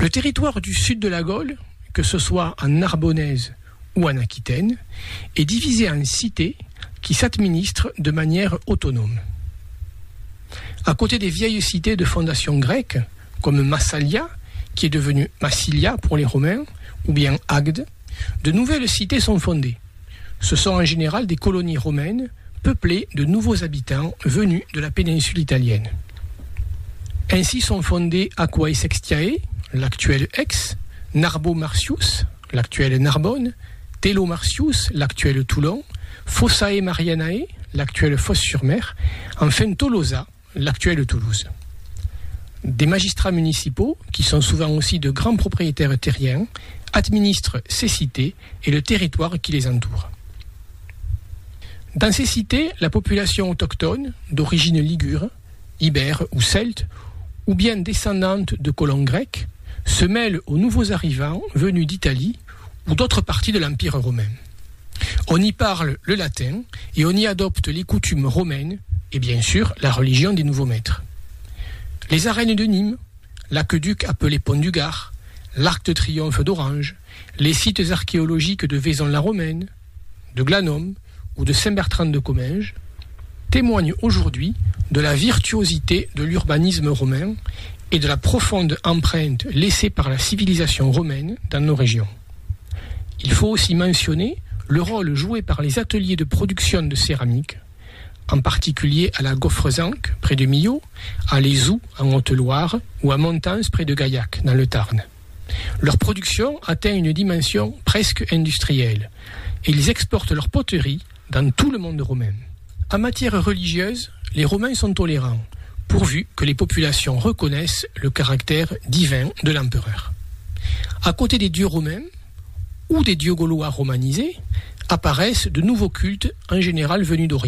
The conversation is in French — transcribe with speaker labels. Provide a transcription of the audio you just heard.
Speaker 1: Le territoire du sud de la Gaule, que ce soit en Narbonnaise ou en Aquitaine, est divisé en cités qui s'administrent de manière autonome. À côté des vieilles cités de fondation grecque, comme Massalia, qui est devenue Massilia pour les Romains, ou bien Agde, de nouvelles cités sont fondées. Ce sont en général des colonies romaines peuplées de nouveaux habitants venus de la péninsule italienne. Ainsi sont fondés Aquae Sextiae, l'actuel Aix, Narbo Marcius, l'actuel Narbonne, Telo Marcius, l'actuel Toulon, Fossae Marianae, l'actuelle Fos-sur-Mer, enfin Tolosa, l'actuelle Toulouse. Des magistrats municipaux, qui sont souvent aussi de grands propriétaires terriens, administrent ces cités et le territoire qui les entoure. Dans ces cités, la population autochtone, d'origine ligure, ibère ou celte, ou bien descendante de colons grecs, se mêle aux nouveaux arrivants venus d'Italie ou d'autres parties de l'Empire romain. On y parle le latin et on y adopte les coutumes romaines et bien sûr la religion des nouveaux maîtres. Les arènes de Nîmes, l'aqueduc appelé Pont du Gard, l'Arc de Triomphe d'Orange, les sites archéologiques de Vaison-la-Romaine, de Glanum ou de Saint-Bertrand de Comminges témoignent aujourd'hui de la virtuosité de l'urbanisme romain et de la profonde empreinte laissée par la civilisation romaine dans nos régions. Il faut aussi mentionner le rôle joué par les ateliers de production de céramique, en particulier à la Gaufrezanque, près de Millau, à l'Ézou, en Haute-Loire, ou à Montans, près de Gaillac, dans le Tarn. Leur production atteint une dimension presque industrielle, et ils exportent leur poterie dans tout le monde romain. En matière religieuse, les Romains sont tolérants, pourvu que les populations reconnaissent le caractère divin de l'empereur. À côté des dieux romains, ou des dieux gaulois romanisés, apparaissent de nouveaux cultes, en général venus d'Orient.